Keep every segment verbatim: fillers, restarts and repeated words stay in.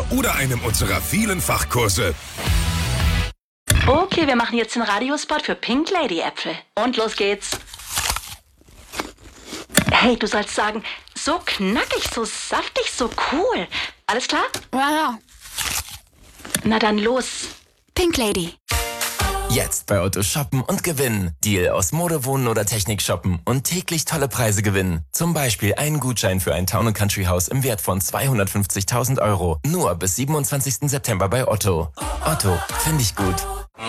oder einem unserer vielen Fachkurse. Okay, wir machen jetzt den Radiospot für Pink Lady Äpfel. Und los geht's. Hey, du sollst sagen, so knackig, so saftig, so cool. Alles klar? Ja, ja. Na dann los. Pink Lady. Jetzt bei Otto shoppen und gewinnen. Deal aus Mode, Wohnen oder Technik shoppen und täglich tolle Preise gewinnen. Zum Beispiel einen Gutschein für ein Town and Country Haus im Wert von zweihundertfünfzigtausend Euro. Nur bis siebenundzwanzigsten September bei Otto. Otto, finde ich gut.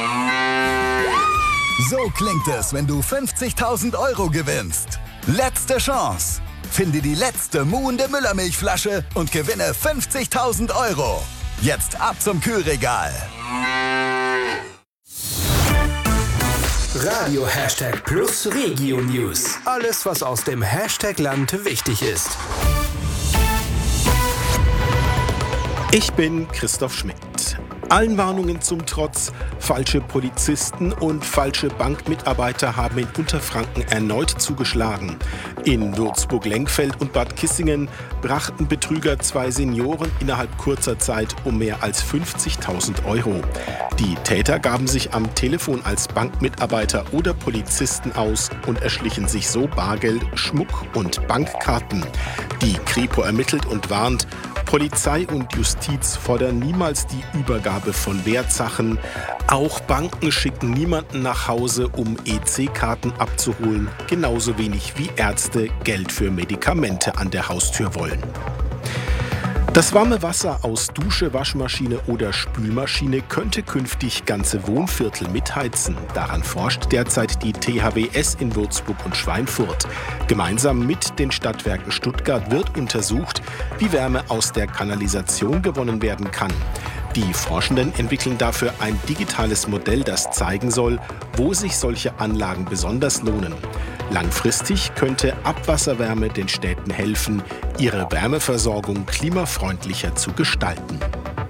So klingt es, wenn du fünfzigtausend Euro gewinnst. Letzte Chance. Finde die letzte muhende Müllermilchflasche und gewinne fünfzigtausend Euro. Jetzt ab zum Kühlregal. Radio Hashtag Plus Regio News. Alles, was aus dem Hashtag-Land wichtig ist. Ich bin Christoph Schmidt. Allen Warnungen zum Trotz, falsche Polizisten und falsche Bankmitarbeiter haben in Unterfranken erneut zugeschlagen. In Würzburg-Lenkfeld und Bad Kissingen brachten Betrüger zwei Senioren innerhalb kurzer Zeit um mehr als fünfzigtausend Euro. Die Täter gaben sich am Telefon als Bankmitarbeiter oder Polizisten aus und erschlichen sich so Bargeld, Schmuck und Bankkarten. Die Kripo ermittelt und warnt, Polizei und Justiz fordern niemals die Übergabe von Wertsachen. Auch Banken schicken niemanden nach Hause, um E C-Karten abzuholen, genauso wenig wie Ärzte Geld für Medikamente an der Haustür wollen. Das warme Wasser aus Dusche, Waschmaschine oder Spülmaschine könnte künftig ganze Wohnviertel mitheizen. Daran forscht derzeit die T H W S in Würzburg und Schweinfurt. Gemeinsam mit den Stadtwerken Stuttgart wird untersucht, wie Wärme aus der Kanalisation gewonnen werden kann. Die Forschenden entwickeln dafür ein digitales Modell, das zeigen soll, wo sich solche Anlagen besonders lohnen. Langfristig könnte Abwasserwärme den Städten helfen, ihre Wärmeversorgung klimafreundlicher zu gestalten.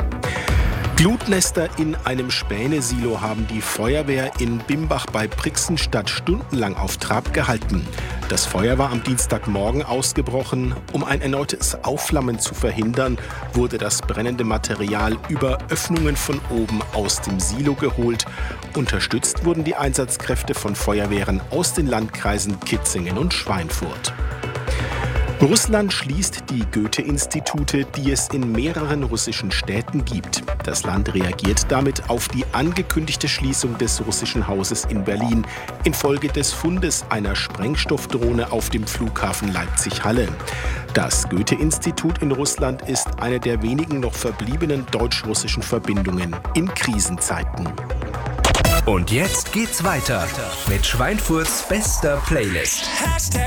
Glutnester in einem Spänesilo haben die Feuerwehr in Bimbach bei Brixenstadt stundenlang auf Trab gehalten. Das Feuer war am Dienstagmorgen ausgebrochen. Um ein erneutes Aufflammen zu verhindern, wurde das brennende Material über Öffnungen von oben aus dem Silo geholt. Unterstützt wurden die Einsatzkräfte von Feuerwehren aus den Landkreisen Kitzingen und Schweinfurt. Russland schließt die Goethe-Institute, die es in mehreren russischen Städten gibt. Das Land reagiert damit auf die angekündigte Schließung des russischen Hauses in Berlin infolge des Fundes einer Sprengstoffdrohne auf dem Flughafen Leipzig-Halle. Das Goethe-Institut in Russland ist eine der wenigen noch verbliebenen deutsch-russischen Verbindungen in Krisenzeiten. Und jetzt geht's weiter mit Schweinfurts bester Playlist. Hashtag